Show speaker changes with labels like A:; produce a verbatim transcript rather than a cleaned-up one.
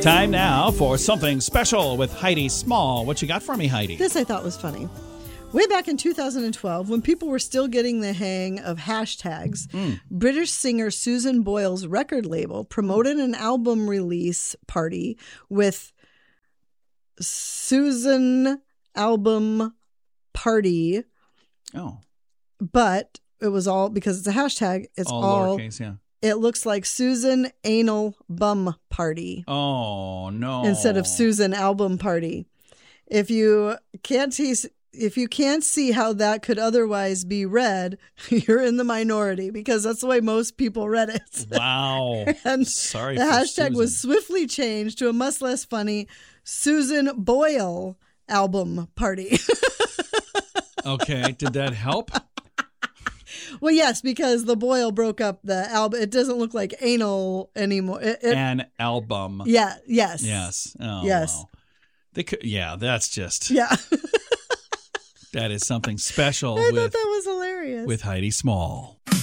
A: Time now for something special with Heidi Small. What you got for me, Heidi?
B: This I thought was funny. Way back in two thousand twelve, when people were still getting the hang of hashtags, mm. British singer Susan Boyle's record label promoted an album release party with Susan Album Party.
A: Oh.
B: But it was all, because it's a hashtag, it's all,
A: all lowercase, yeah.
B: It looks like Susan Anal Bum Party.
A: Oh, no.
B: Instead of Susan Album Party. If you can't see, if you can't see how that could otherwise be read, you're in the minority, because that's the way most people read it.
A: Wow.
B: And
A: sorry.
B: The hashtag
A: Susan.
B: was swiftly changed to a much less funny Susan Boyle Album Party.
A: Okay. Did that help?
B: Well, yes, because the Boyle broke up the album. It doesn't look like anal anymore. It, it,
A: An album.
B: Yeah. Yes.
A: Yes. Oh,
B: yes.
A: Wow. They could. Yeah. That's just.
B: Yeah.
A: That is something special.
B: I
A: with,
B: thought that was hilarious.
A: With Heidi Small.